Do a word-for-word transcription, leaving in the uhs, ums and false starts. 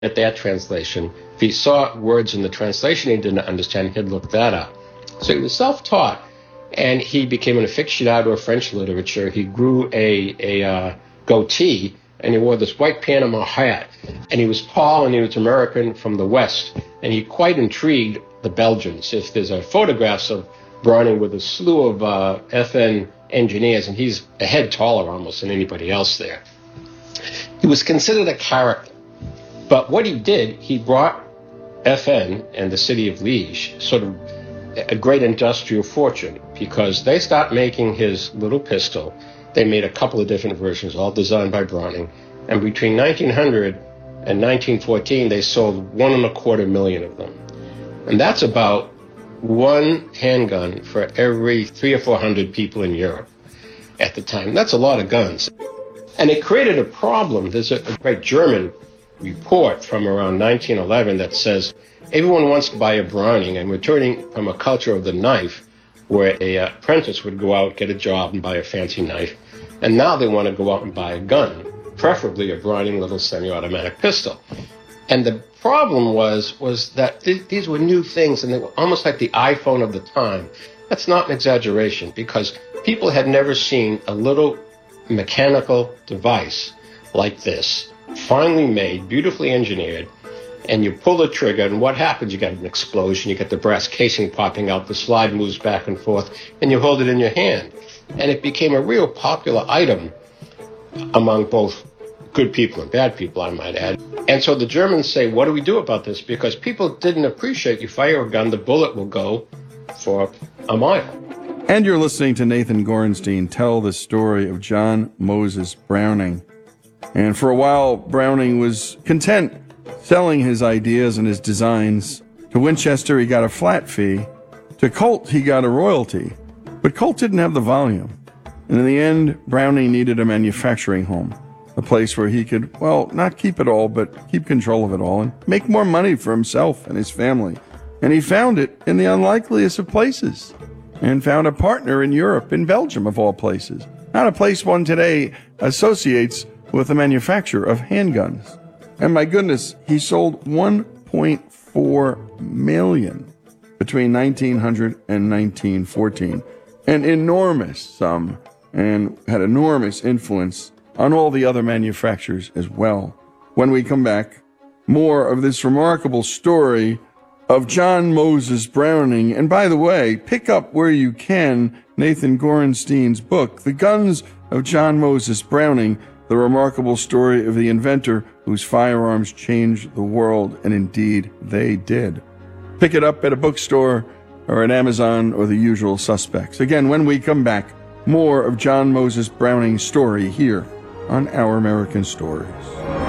at that translation. If he saw words in the translation he didn't understand, he'd look that up. So he was self-taught, and he became an aficionado of French literature. He grew a, a uh, goatee, and he wore this white Panama hat. And he was tall, and he was American from the West, and he quite intrigued the Belgians. If there's a photographs of Browning with a slew of uh, F N engineers, and he's a head taller almost than anybody else there. He was considered a character. But what he did, he brought F N and the city of Liège sort of a great industrial fortune, because they stopped making his little pistol. They made a couple of different versions, all designed by Browning. And between nineteen hundred and nineteen fourteen, they sold one and a quarter million of them. And that's about one handgun for every three or four hundred people in Europe at the time. That's a lot of guns. And it created a problem. There's a, a great German report from around nineteen eleven that says everyone wants to buy a Browning, and we're turning from a culture of the knife where a uh, apprentice would go out, get a job, and buy a fancy knife. And now they want to go out and buy a gun, preferably a Browning little semi-automatic pistol. And the problem was was that th- these were new things, and they were almost like the iPhone of the time. That's not an exaggeration, because people had never seen a little mechanical device like this, finely made, beautifully engineered, and you pull the trigger, and what happens? You get an explosion, you get the brass casing popping out, the slide moves back and forth, and you hold it in your hand. And it became a real popular item among both good people and bad people, I might add. And so the Germans say, what do we do about this? Because people didn't appreciate, you fire a gun, the bullet will go for a mile. And you're listening to Nathan Gorenstein tell the story of John Moses Browning. And for a while, Browning was content selling his ideas and his designs. To Winchester, he got a flat fee. To Colt, he got a royalty. But Colt didn't have the volume. And in the end, Browning needed a manufacturing home, a place where he could, well, not keep it all, but keep control of it all and make more money for himself and his family. And he found it in the unlikeliest of places, and found a partner in Europe, in Belgium of all places. Not a place one today associates with the manufacture of handguns. And my goodness, he sold one point four million between nineteen hundred and nineteen fourteen. An enormous sum, and had enormous influence on all the other manufacturers as well. When we come back, more of this remarkable story of John Moses Browning. And by the way, pick up where you can Nathan Gorenstein's book, The Guns of John Moses Browning, the remarkable story of the inventor whose firearms changed the world, and indeed they did. Pick it up at a bookstore or at Amazon or the usual suspects. Again, when we come back, more of John Moses Browning's story here on Our American Stories.